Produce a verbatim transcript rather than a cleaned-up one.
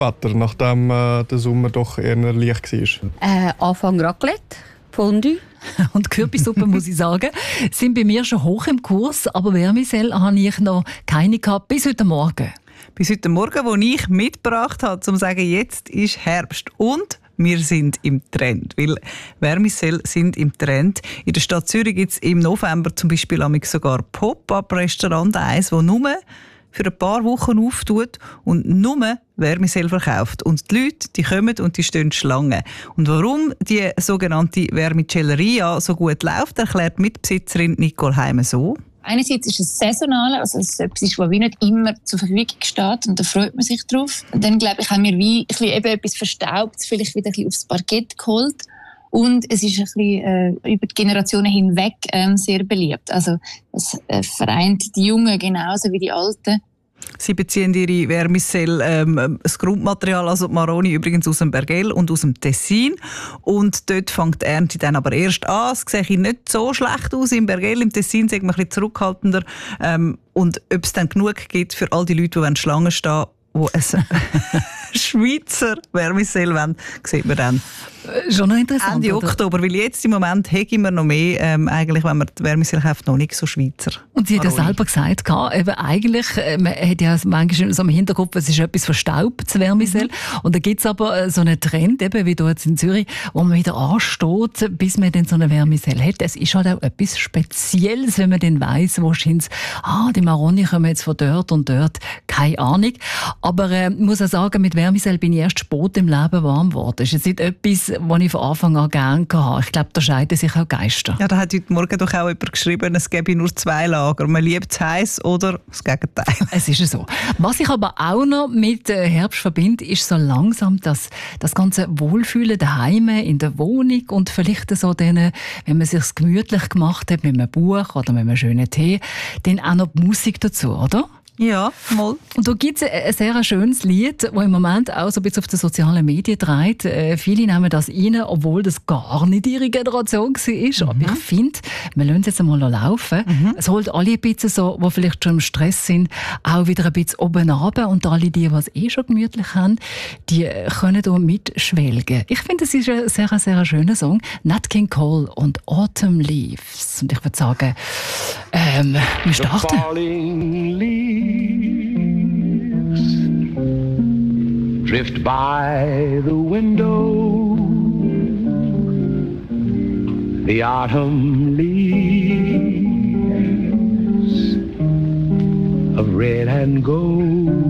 Wetter, nachdem äh, der Sommer doch eher leicht war? Äh, Anfang Raclette, Fondue. Und Kürbissuppe, muss ich sagen, sind bei mir schon hoch im Kurs, aber Vermicelle habe ich noch keine gehabt, bis heute Morgen. Bis heute Morgen, wo ich mitgebracht habe, um zu sagen, jetzt ist Herbst und wir sind im Trend, weil Vermicelle sind im Trend. In der Stadt Zürich gibt es im November zum Beispiel sogar Pop-up-Restaurant, eins, das nur für ein paar Wochen auftut und nur Vermicelle verkauft. Und die Leute, die kommen und die stehen Schlange. Und warum die sogenannte Vermicelleria so gut läuft, erklärt Mitbesitzerin Nicole Heime so. Einerseits ist es saisonal, also es ist etwas, das wie nicht immer zur Verfügung steht und da freut man sich drauf. Und dann, glaube ich, haben wir wie ein bisschen eben etwas Verstaubtes vielleicht wieder ein bisschen aufs Parkett geholt. Und es ist ein bisschen äh, über die Generationen hinweg ähm, sehr beliebt. Also es äh, vereint die Jungen genauso wie die Alten. Sie beziehen ihre Vermicelle, ähm, das Grundmaterial, also die Maroni, übrigens aus dem Bergell und aus dem Tessin. Und dort fängt die Ernte dann aber erst an. Es sieht nicht so schlecht aus. Im Bergell, im Tessin sind wir ein bisschen zurückhaltender. Ähm, und ob es dann genug gibt für all die Leute, die Schlangen stehen, die ein Schweizer Vermicelle wollen, sieht man dann. Schon noch interessant. Ende oder? Oktober, weil jetzt im Moment hätten wir noch mehr, ähm, eigentlich, wenn man die Vermicelle kauft, noch nicht so Schweizer. Und sie hat ja selber gesagt, eben eigentlich, äh, man hat ja manchmal so im Hinterkopf, es ist etwas verstaubtes Vermicelle. Mhm. Und da gibt es aber äh, so einen Trend, eben wie hier jetzt in Zürich, wo man wieder ansteht, bis man dann so eine Vermicelle hat. Es ist halt auch etwas Spezielles, wenn man dann weiss, wo scheint ah, die Maroni kommen jetzt von dort und dort, keine Ahnung. Aber ich äh, muss auch sagen, mit Vermicelle bin ich erst spät im Leben warm geworden. Das ist jetzt nicht etwas, was ich von Anfang an gerne hatte. Ich glaube, da scheiden sich auch Geister. Ja, da hat heute Morgen doch auch jemand geschrieben, es gäbe nur zwei Lager. Man liebt es heiß oder das Gegenteil. Es ist so. Was ich aber auch noch mit Herbst verbinde, ist so langsam das, das ganze Wohlfühlen daheim in der Wohnung und vielleicht so denen, wenn man es sich gemütlich gemacht hat mit einem Buch oder mit einem schönen Tee, dann auch noch die Musik dazu, oder? Ja, mal. Und da gibt es ein sehr schönes Lied, das im Moment auch so ein bisschen auf den sozialen Medien dreht. Äh, viele nehmen das rein, obwohl das gar nicht ihre Generation war. Mhm. Aber ich finde, wir lassen es jetzt einmal laufen. Mhm. Es holt alle ein bisschen so, die vielleicht schon im Stress sind, auch wieder ein bisschen oben runter. Und alle die, die es eh schon gemütlich haben, die können hier mitschwelgen. Ich finde, es ist ein sehr, sehr schöner Song. Nat King Cole und Autumn Leaves. Und ich würde sagen, ähm, wir starten. Drift by the window, the autumn leaves of red and gold